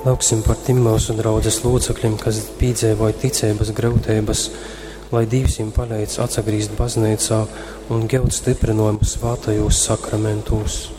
Lūksim par Timausu draudzes locekļiem, kas piedzīvoja ticības grūtības, lai Dievs viņiem palīdz atsagrīzt baznīcā un gūt stiprinājumu svētajos sakramentos.